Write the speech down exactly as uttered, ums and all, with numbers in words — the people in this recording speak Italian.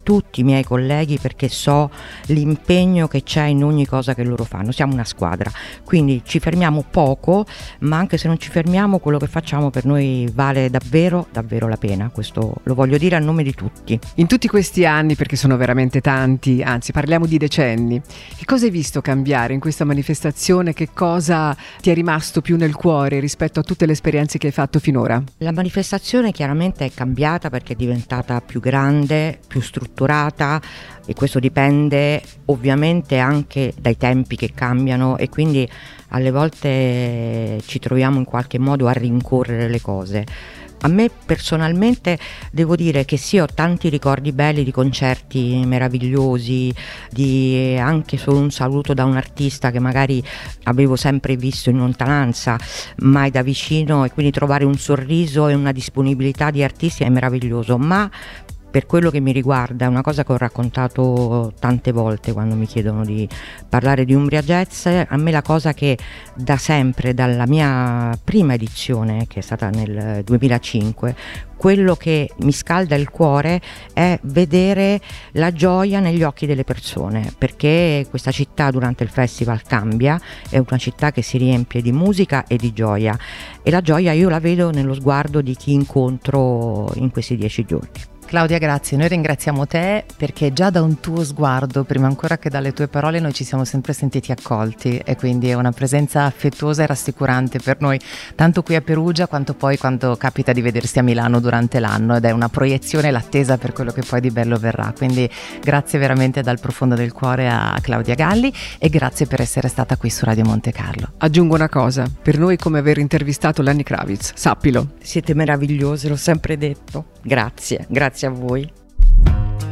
tutti i miei colleghi perché so l'impegno che c'è in ogni cosa che loro fanno, siamo una squadra, quindi ci fermiamo poco, ma anche se non ci fermiamo quello che facciamo per noi vale davvero davvero la pena, questo lo voglio dire a nome di tutti. In tutti questi anni, perché sono veramente tanti, anzi parliamo di decenni, che cosa hai visto cambiare in questa manifestazione? Che cosa ti è rimasto più nel cuore rispetto a tutte le esperienze che hai fatto finora? La manifestazione chiaramente è cambiata perché è diventata più grande, più strutturata, e questo dipende ovviamente anche dai tempi che cambiano, e quindi alle volte ci troviamo in qualche modo a rincorrere le cose. A me personalmente devo dire che sì, ho tanti ricordi belli di concerti meravigliosi, di anche solo un saluto da un artista che magari avevo sempre visto in lontananza, mai da vicino, e quindi trovare un sorriso e una disponibilità di artisti è meraviglioso, ma per quello che mi riguarda è una cosa che ho raccontato tante volte quando mi chiedono di parlare di Umbria Jazz. A me la cosa che da sempre, dalla mia prima edizione che è stata nel duemilacinque, quello che mi scalda il cuore è vedere la gioia negli occhi delle persone, perché questa città durante il festival cambia, è una città che si riempie di musica e di gioia, e la gioia io la vedo nello sguardo di chi incontro in questi dieci giorni. Claudia, grazie. Noi ringraziamo te perché già da un tuo sguardo, prima ancora che dalle tue parole, noi ci siamo sempre sentiti accolti, e quindi è una presenza affettuosa e rassicurante per noi, tanto qui a Perugia quanto poi quando capita di vedersi a Milano durante l'anno, ed è una proiezione, l'attesa per quello che poi di bello verrà. Quindi grazie veramente dal profondo del cuore a Claudia Galli, e grazie per essere stata qui su Radio Monte Carlo. Aggiungo una cosa, per noi è come aver intervistato Lenny Kravitz, sappilo. Siete meravigliosi, l'ho sempre detto. Grazie, grazie a voi.